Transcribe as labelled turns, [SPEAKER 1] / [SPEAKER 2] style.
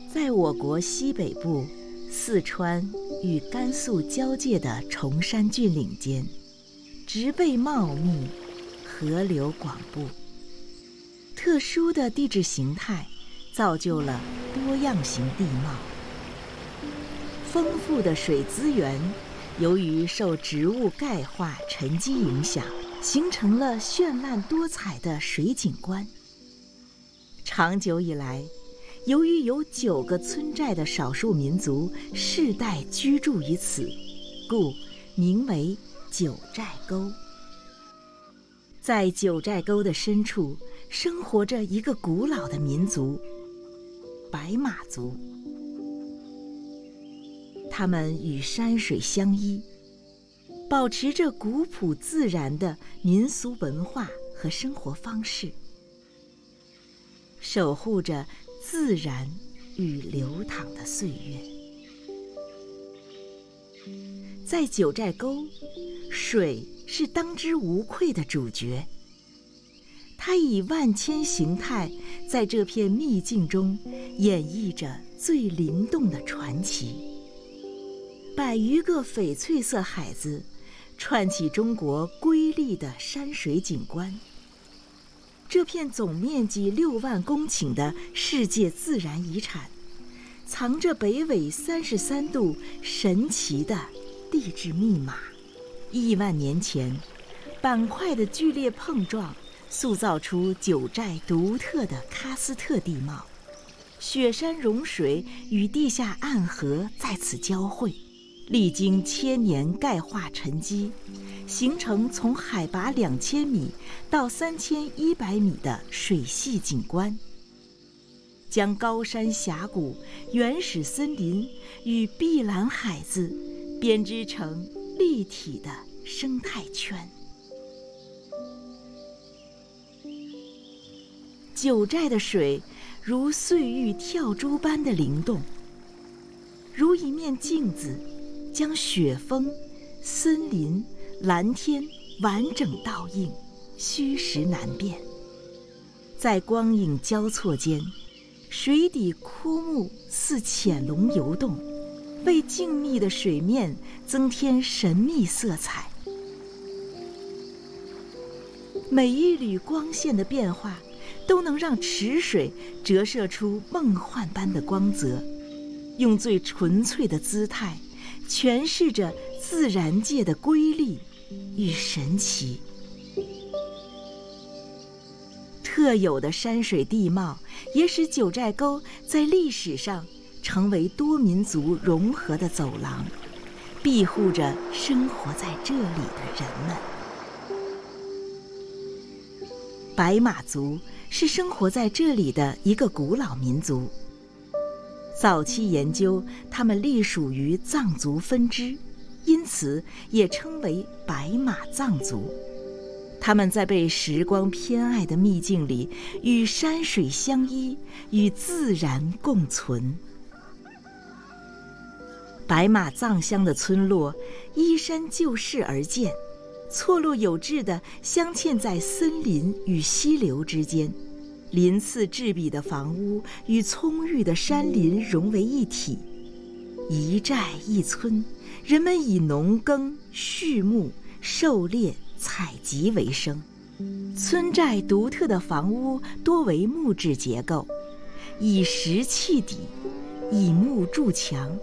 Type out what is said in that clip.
[SPEAKER 1] 在我国西北部四川与甘肃交界的崇山峻岭间，植被茂密，河流广布。特殊的地质形态造就了多样型地貌。丰富的水资源由于受植物钙化沉积影响，形成了绚烂多彩的水景观。长久以来，由于有9个村寨的少数民族世代居住于此，故名为九寨沟。在九寨沟的深处，生活着一个古老的民族——白马族。他们与山水相依，保持着古朴自然的民俗文化和生活方式，守护着自然与流淌的岁月。在九寨沟，水是当之无愧的主角，它以万千形态在这片秘境中演绎着最灵动的传奇。100余个翡翠色海子串起中国瑰丽的山水景观。这片总面积6万公顷的世界自然遗产，藏着北纬33度神奇的地质密码。亿万年前，板块的剧烈碰撞塑造出九寨独特的喀斯特地貌，雪山融水与地下暗河在此交汇，历经千年钙化沉积，形成从海拔2000米到3100米的水系景观，将高山峡谷、原始森林与碧蓝海子编织成立体的生态圈。九寨的水如碎玉跳珠般的灵动，如一面镜子，将雪峰、森林、蓝天完整倒映，虚实难辨。在光影交错间，水底枯木似潜龙游动，为静谧的水面增添神秘色彩。每一缕光线的变化都能让池水折射出梦幻般的光泽，用最纯粹的姿态诠释着自然界的瑰丽与神奇。特有的山水地貌也使九寨沟在历史上成为多民族融合的走廊，庇护着生活在这里的人们。白马族是生活在这里的一个古老民族。早期研究，他们隶属于藏族分支，因此也称为白马藏族。他们在被时光偏爱的秘境里，与山水相依，与自然共存。白马藏乡的村落依山就势而建，错落有致地镶嵌在森林与溪流之间，鳞次栉比的房屋与葱郁的山林融为一体。一寨一村，人们以农耕、畜牧、狩猎、采集为生。村寨独特的房屋多为木质结构，以石砌底，以木筑墙，